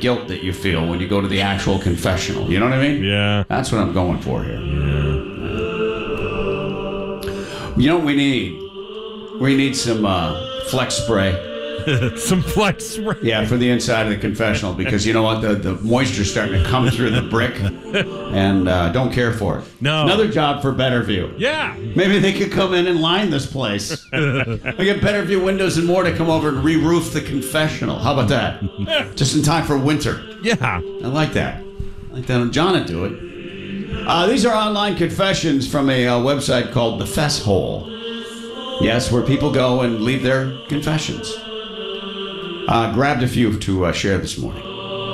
guilt that you feel when you go to the actual confessional. You know what I mean? Yeah. That's what I'm going for here. Yeah. You know what we need? We need some Flex spray. Some Flex spray. Yeah, for the inside of the confessional, because you know what? The moisture's starting to come through the brick, and don't care for it. No. Another job for Betterview. Yeah. Maybe they could come in and line this place. We get Betterview Windows and More to come over and re-roof the confessional. How about that? Just in time for winter. Yeah. I like that. I like that. John would do it. These are online confessions from a website called The Fess Hole. Yes, where people go and leave their confessions. Grabbed a few to share this morning.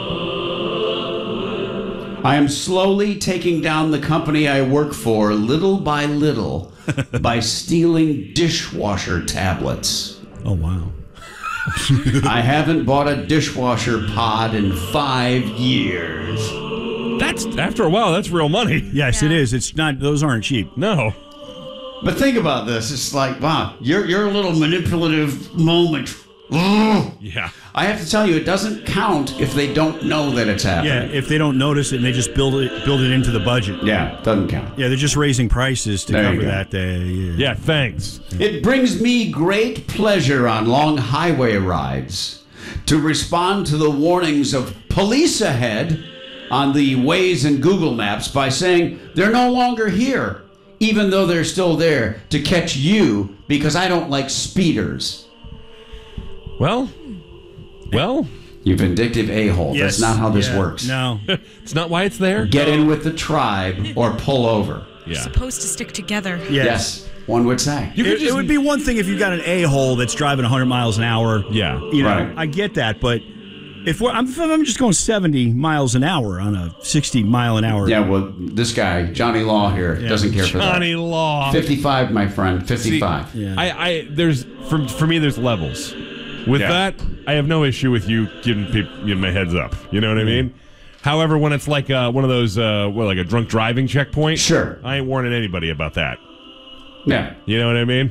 I am slowly taking down the company I work for little by little by stealing dishwasher tablets. Oh, wow. I haven't bought a dishwasher pod in 5 years. That's, after a while, that's real money. Yes, it is. It's not. Those aren't cheap. No. But think about this. It's like, wow, your little manipulative moment. Yeah. I have to tell you, it doesn't count if they don't know that it's happening. Yeah, if they don't notice it and they just build it into the budget. Yeah, it doesn't count. Yeah, they're just raising prices to There you cover go. that. Yeah, thanks. It brings me great pleasure on long highway rides to respond to the warnings of police ahead on the Waze and Google Maps by saying they're no longer here, even though they're still there to catch you because I don't like speeders. Well. You vindictive a-hole. Yes. That's not how this Yeah. works. No. It's not why it's there. Get in with the tribe or pull over. Yeah. Supposed to stick together. Yes, one would say. You could It just, would be one thing if you got an a-hole that's driving 100 miles an hour. Yeah. You know, Right. I get that, but if I'm just going 70 miles an hour on a 60 mile an hour. Yeah, well, this guy, Johnny Law here, doesn't care for that. Johnny Law. 55, my friend, 55. Yeah. I there's for me there's levels. With Yeah. that, I have no issue with you giving people my heads up. You know what I mean? However, when it's like one of those like a drunk driving checkpoint, Sure. I ain't warning anybody about that. Yeah. You know what I mean?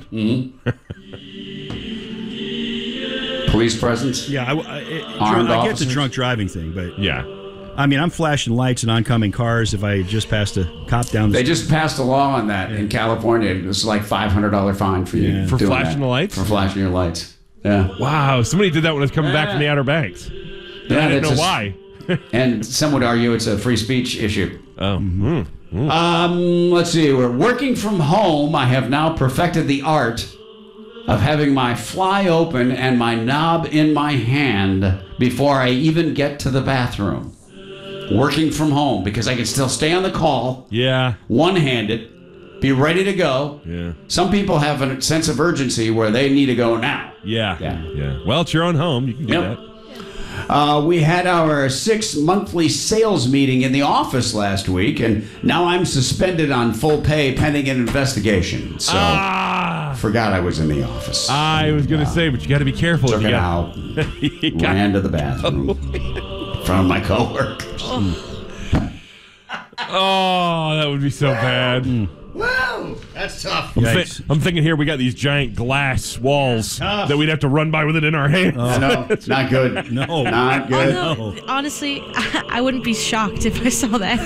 Police presence. Yeah, Armed I get the officers? drunk driving thing, but Yeah. I mean, I'm flashing lights and oncoming cars if I just passed a cop down the They just passed a law on that in California. It was like $500 fine for you. Yeah. For doing flashing that. the lights? For flashing your lights. Yeah. Wow, somebody did that when I was coming back from the Outer Banks. Yeah, I didn't that's know a- why. And some would argue it's a free speech issue. Oh. Let's see. We're working from home. I have now perfected the art of having my fly open and my knob in my hand before I even get to the bathroom. Working from home because I can still stay on the call, Yeah. one-handed, be ready to go. Yeah. Some people have a sense of urgency where they need to go now. Yeah. Yeah. Yeah. Well, it's your own home. You can do Yep. that. We had our 6th monthly sales meeting in the office last week, and now I'm suspended on full pay pending an investigation. So forgot I was in the office. I was going to say, but you got to be careful. Took if it you out, You got- ran to the bathroom in front of my coworkers. Oh, that would be so bad. Whoa, that's tough. Yikes. I'm thinking here we got these giant glass walls that we'd have to run by with it in our hands. No, it's not good. No. Not good. Although, honestly, I wouldn't be shocked if I saw that.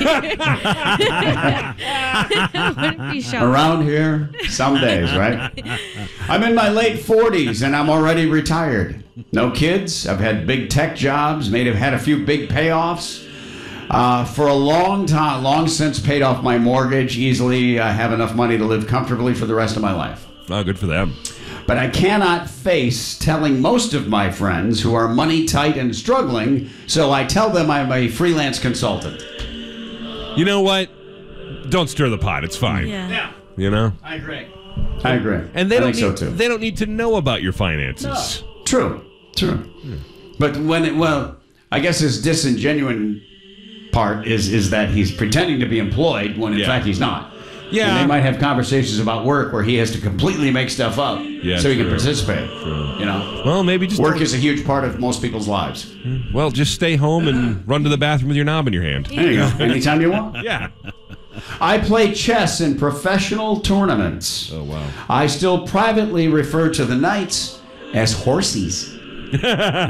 I wouldn't be shocked. Around here, some days, right? I'm in my late 40s and I'm already retired. No kids. I've had big tech jobs, may have had a few big payoffs. For a long time, long since paid off my mortgage easily. I have enough money to live comfortably for the rest of my life. Oh, good for them. But I cannot face telling most of my friends who are money tight and struggling, so I tell them I'm a freelance consultant. You know what? Don't stir the pot. It's fine. Yeah. You know? I agree. I agree. And they I don't think need, so too. They don't need to know about your finances. True. But I guess his disingenuous part is that he's pretending to be employed when in fact he's not. Yeah. And they might have conversations about work where he has to completely make stuff up so he can true. participate. You know, Well, maybe just work is a huge part of most people's lives. Well, just stay home and run to the bathroom with your knob in your hand. There you go. Anytime you want. Yeah. I play chess in professional tournaments. Oh, wow. I still privately refer to the knights as horsies.